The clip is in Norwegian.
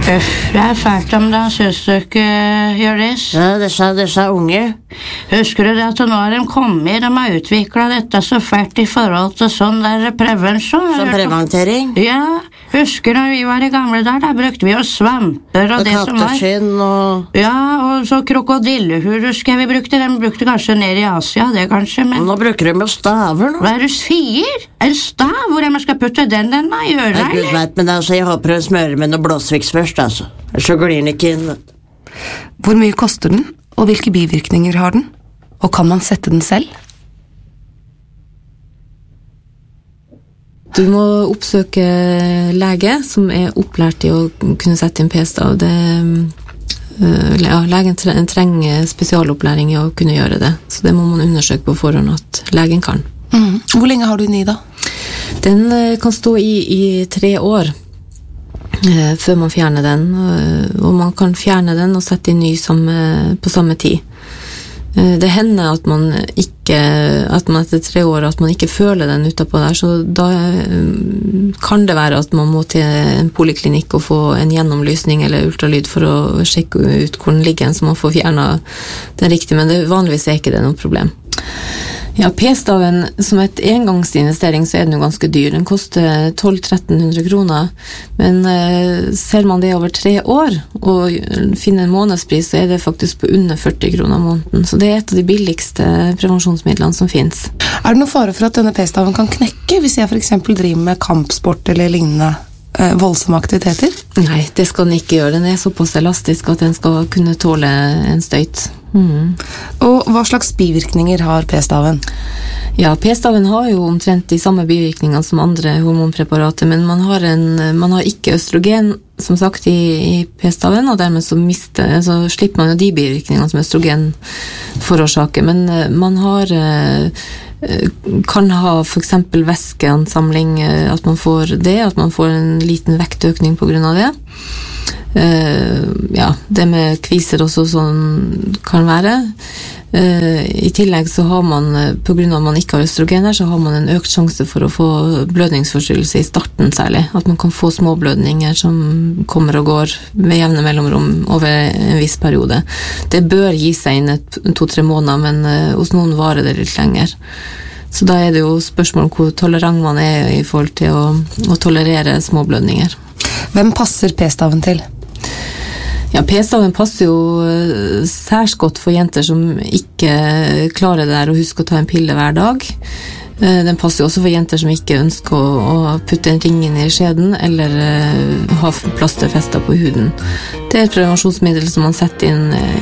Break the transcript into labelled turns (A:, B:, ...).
A: Det fælt om det, synes du ikke, Hjørdis?
B: Ja, disse unge.
A: Husker du det at nå har de kommet, de har utviklet dette så fælt I forhold til sånn der prevensjon?
B: Som preventering?
A: Ja, husker når vi var I gamle der, da brukte vi jo svamper og det som var.
B: Katteskinn og...
A: Ja, og så krokodillehur, husker jeg vi brukte. De brukte kanskje ned I Asia, det kanskje, men...
B: Nå bruker de jo staver nå.
A: Hva du sier? En stav? Hvor jeg skal putte den da, gjør det,
B: Gud vet, men altså, jeg håper å smøre med noe blåsviks først, altså. Så glir den ikke inn.
C: Hvor mye koster den, og hvilke bivirkninger har den? Og kan man sette den selv?
D: Du må oppsøke lege som opplært I å kunne sette inn p-stav. Legen trenger spesialopplæring I å kunne gjøre det, så det må man undersøke på forhånd at legen kan.
C: Hvor lenge har du den I da?
D: Den kan stå I 3 år før man fjerner den, og man kan fjerne den og sette inn ny på samme tid. Det hender at man etter 3 år at man ikke føler den utenpå der, så da kan det være at man må til en poliklinikk og få en gjennomlysning eller ultralyd for å sjekke ut hvor den ligger, så man får fjernet den riktig, men vanligvis ikke det noe problem. Ja, p-staven som et engangsinvestering så den jo ganske dyr. Den koster 1200-1300 kroner, men ser man det over 3 år og finner en månedspris, så det faktisk på under 40 kroner måneden. Så det et av de billigste prevensjonsmidlene som finnes.
C: Det noe fare for at denne p-staven kan knekke hvis jeg for eksempel driver med kampsport eller lignende voldsomme aktiviteter?
D: Nei, det skal den ikke gjøre. Den såpass elastisk at den skal kunne tåle en støyt.
C: Og hva slags bivirkninger har p-staven?
D: Ja, p-staven har jo omtrent de samme bivirkningene som andre hormonpreparater, men man har ikke østrogen, som sagt, I p-staven, og dermed så slipper man jo de bivirkningene som østrogen forårsaker, men man kan ha for eksempel væskeansamling, at man får det, at man får en liten vektøkning på grunn av det. Ja, det med kviser også sånn kan være. I tillegg så har man, på grunn av at man ikke har østrogen der, så har man en økt sjanse for å få blødningsforstyrrelse I starten særlig. At man kan få småblødninger som kommer og går med jevne mellomrom over en viss periode. Det bør gi seg inn 2-3 måneder, men hos noen varer det litt lenger. Så da det jo spørsmål om hvor tolerant man I forhold til å tolerere småblødninger.
C: Hvem passer p-staven til?
D: Ja, p-staven passer jo særs godt for jenter som ikke klarer det der å huske å ta en pille hver dag. Den passer jo også for jenter som ikke ønsker å putte en ring inn I skjeden eller ha plasterfester på huden. Det et prevensjonsmiddel som man setter inn